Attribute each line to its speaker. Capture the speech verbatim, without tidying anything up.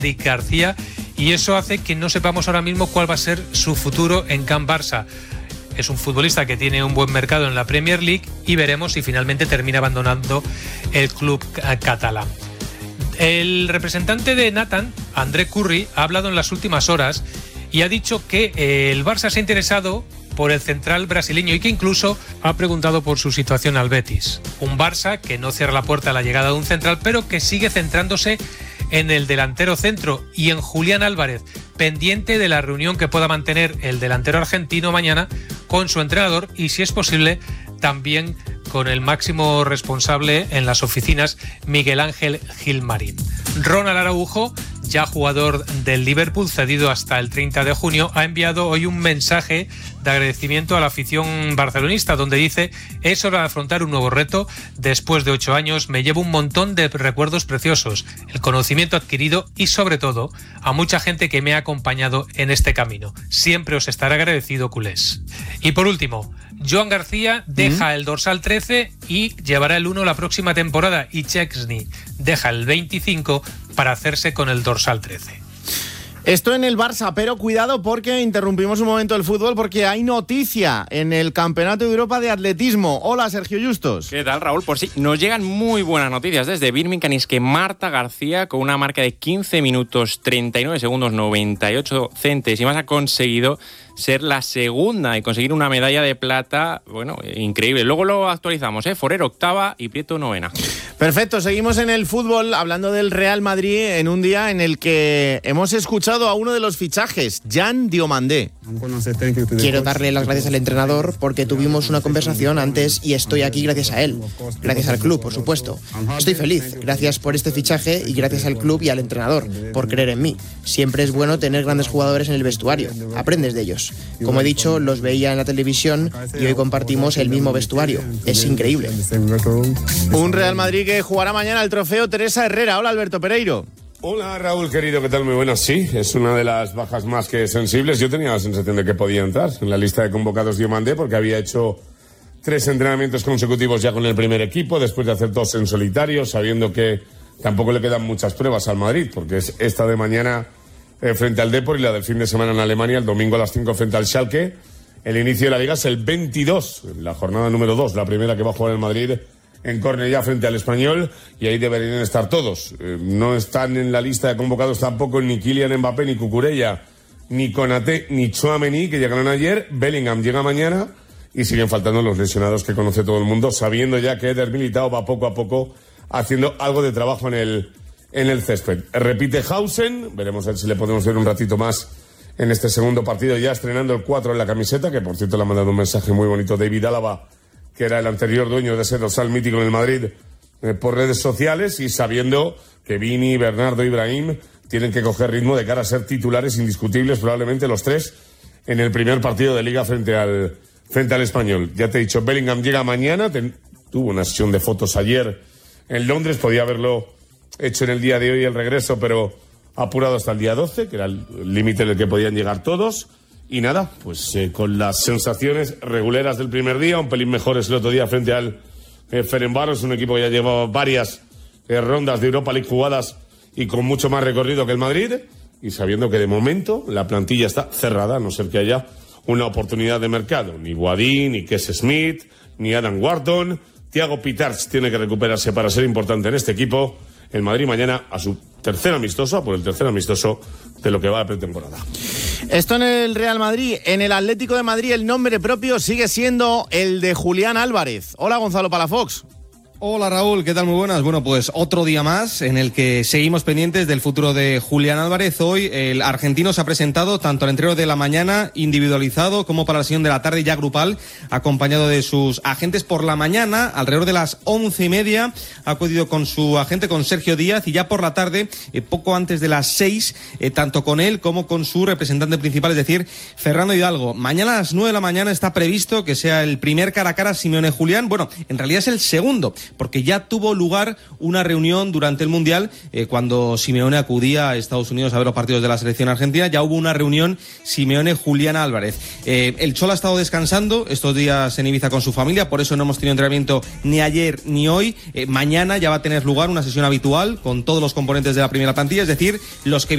Speaker 1: Eric García, y eso hace que no sepamos ahora mismo cuál va a ser su futuro en Can Barça. Es un futbolista que tiene un buen mercado en la Premier League y veremos si finalmente termina abandonando el club catalán. El representante de Nathan, André Curry, ha hablado en las últimas horas y ha dicho que el Barça se ha interesado por el central brasileño y que incluso ha preguntado por su situación al Betis. Un Barça que no cierra la puerta a la llegada de un central, pero que sigue centrándose en el delantero centro y en Julián Álvarez, pendiente de la reunión que pueda mantener el delantero argentino mañana con su entrenador y, si es posible, también con el máximo responsable en las oficinas, Miguel Ángel Gilmarín. Ronald Araujo, ya jugador del Liverpool, cedido hasta el treinta de junio, ha enviado hoy un mensaje de agradecimiento a la afición barcelonista, donde dice: es hora de afrontar un nuevo reto. Después de ocho años me llevo un montón de recuerdos preciosos, el conocimiento adquirido y, sobre todo, a mucha gente que me ha acompañado en este camino. Siempre os estaré agradecido, culés. Y por último, Joan García deja ¿Mm? el dorsal trece y llevará el uno la próxima temporada, y Chesney deja el veinticinco para hacerse con el dorsal trece.
Speaker 2: Esto en el Barça, pero cuidado porque interrumpimos un momento el fútbol porque hay noticia en el Campeonato de Europa de Atletismo. Hola, Sergio Justos.
Speaker 3: ¿Qué tal, Raúl? Pues sí, nos llegan muy buenas noticias desde Birmingham, y es que Marta García, con una marca de quince minutos treinta y nueve segundos noventa y ocho centésimas, ha conseguido ser la segunda y conseguir una medalla de plata, bueno, increíble. Luego lo actualizamos, ¿eh? Forero octava y Prieto novena.
Speaker 2: Perfecto, seguimos en el fútbol hablando del Real Madrid en un día en el que hemos escuchado a uno de los fichajes, Jan Diomandé.
Speaker 4: Quiero darle las gracias al entrenador porque tuvimos una conversación antes y estoy aquí gracias a él. Gracias al club, por supuesto. Estoy feliz, gracias por este fichaje y gracias al club y al entrenador por creer en mí. Siempre es bueno tener grandes jugadores en el vestuario, aprendes de ellos. Como he dicho, los veía en la televisión y hoy compartimos el mismo vestuario. Es increíble.
Speaker 2: Un Real Madrid que jugará mañana el trofeo Teresa Herrera. Hola, Alberto Pereiro.
Speaker 5: Hola, Raúl, querido, ¿qué tal? Muy buenas. Sí, es una de las bajas más que sensibles. Yo tenía la sensación de que podía entrar en la lista de convocados Diomandé porque había hecho tres entrenamientos consecutivos ya con el primer equipo, después de hacer dos en solitario, sabiendo que tampoco le quedan muchas pruebas al Madrid, porque es esta de mañana eh, frente al Depor y la del fin de semana en Alemania, el domingo a las cinco frente al Schalke. El inicio de la Liga es el veintidós, la jornada número dos, la primera que va a jugar el Madrid en Cornellá frente al Español, y ahí deberían estar todos. Eh, no están en la lista de convocados tampoco ni Kylian Mbappé, ni Cucurella, ni Konaté, ni Tchouaméni, que llegaron ayer. Bellingham llega mañana y siguen faltando los lesionados que conoce todo el mundo, sabiendo ya que Eder Militao va poco a poco haciendo algo de trabajo en el, en el césped. Repite Hausen, veremos a ver si le podemos ver un ratito más en este segundo partido, ya estrenando el cuatro en la camiseta, que por cierto le ha mandado un mensaje muy bonito David Álava, que era el anterior dueño de ese dorsal mítico en el Madrid, eh, por redes sociales, y sabiendo que Vini, Bernardo y Brahim tienen que coger ritmo de cara a ser titulares indiscutibles, probablemente los tres, en el primer partido de Liga frente al, frente al Español. Ya te he dicho, Bellingham llega mañana, ten, tuvo una sesión de fotos ayer en Londres, podía haberlo hecho en el día de hoy el regreso, pero apurado hasta el día doce, que era el límite en el que podían llegar todos. Y nada, pues eh, con las sensaciones reguleras del primer día, un pelín mejores el otro día frente al eh, Ferencváros, un equipo que ya llevaba varias eh, rondas de Europa League jugadas y con mucho más recorrido que el Madrid, y sabiendo que de momento la plantilla está cerrada, a no ser que haya una oportunidad de mercado. Ni Guadín, ni Kes Smith, ni Adam Wharton. Thiago Pitarch tiene que recuperarse para ser importante en este equipo. El Madrid mañana a su tercer amistoso, a por el tercer amistoso de lo que va de pretemporada.
Speaker 2: Esto en el Real Madrid. En el Atlético de Madrid el nombre propio sigue siendo el de Julián Álvarez. Hola, Gonzalo Palafox.
Speaker 6: Hola, Raúl, ¿qué tal? Muy buenas. Bueno, pues otro día más en el que seguimos pendientes del futuro de Julián Álvarez. Hoy el argentino se ha presentado tanto al entreno de la mañana individualizado como para la sesión de la tarde ya grupal, acompañado de sus agentes. Por la mañana, alrededor de las once y media, ha acudido con su agente, con Sergio Díaz, y ya por la tarde, eh, poco antes de las seis, eh, tanto con él como con su representante principal, es decir, Fernando Hidalgo. Mañana a las nueve de la mañana está previsto que sea el primer cara a cara Simeone-Julián. Bueno, en realidad es el segundo, porque ya tuvo lugar una reunión durante el Mundial, eh, cuando Simeone acudía a Estados Unidos a ver los partidos de la selección argentina. Ya hubo una reunión Simeone-Julián Álvarez. Eh, el Cholo ha estado descansando estos días en Ibiza con su familia, por eso no hemos tenido entrenamiento ni ayer ni hoy. Eh, mañana ya va a tener lugar una sesión habitual con todos los componentes de la primera plantilla, es decir, los que